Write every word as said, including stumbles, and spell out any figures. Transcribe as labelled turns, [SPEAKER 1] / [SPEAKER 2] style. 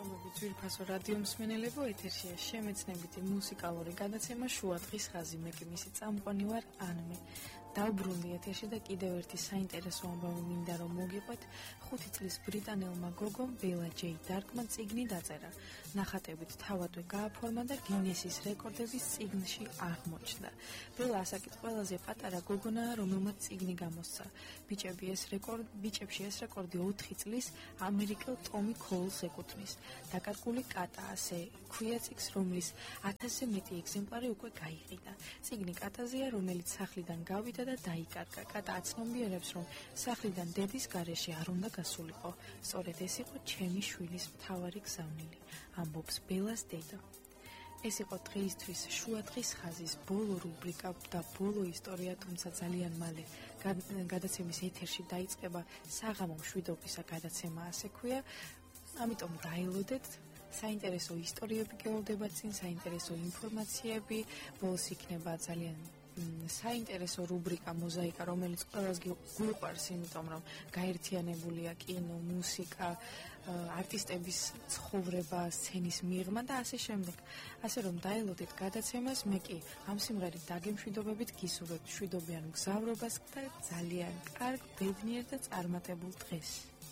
[SPEAKER 1] მოგესალმებით ძვირფასო რადიო მსმენელებო, ეთერშია შემეცნებითი მუსიკალური გადაცემა შუადღის ხაზი. მე კი მისი წამყვანი ვარ ანმე. დავბრუნდი ეთერში და კიდევ ერთი საინტერესო ამბავი მინდა რომ მოგიყვეთ. ხუთი წლის ბრიტანელმა გოგომ ბელა ჯეი დარკმა წიგნი დაწერა. ნახატებით თავადვე გააფორმა და გინესის რეკორდების წიგნში აღმოჩნდა. ბელა ასაკით ყველაზე პატარა გოგონაა, რომელმაც წიგნი გამოსცა. ბიჭები ეს რეკორდი, ბიჭებში ეს რეკორდი ოთხი წლის ამერიკელ ტომი კოულს ეკუთვნის. დაკარგული კატა ასე ქვია წიგნს, რომლის ათასზე მეტი ეგზემპლარი უკვე გაიყიდა. წიგნი კატაზეა, რომელიც სახლიდან გავიდა და დაიკარგა. კატა აცნობიერებს, რომ სახლიდან დედის გარეშე არ უნდა გასულიყო. სწორედ ეს იყო ჩემი შვილის მთავარი გზავნილი, ამბობს ბელას დედა. ეს იყო დღეისთვის შუადღის ხაზის ბოლო რუბრიკა და ბოლო ისტორია, თუმცა ძალიან მალე გადაცემის ეთერში დაიწყება საღამო მშვიდობისა გადაცემა, ასე ქვია. ამიტომ დაელოდეთ, საინტერესო ისტორიები გეოლდება წინ, საინტერესო ინფორმაციები, ბოლოს იქნება ძალიან საინტერესო რუბრიკა მოზაიკა, რომელიც ყველას გვიყვარს, იმიტომ რომ გაერთიანებულია კინო, მუსიკა, არტისტების ცხოვრება, სცენის მიღმა და ასე შემდეგ. ასე რომ დაელოდეთ გადაცემას, მე კი ამ სიმღერით დაგემშვიდობებით გისურვებთ მშვიდობიან მგზავრობას და ძალიან კარგ, ბედნიერ და წარმატებულ დღეს.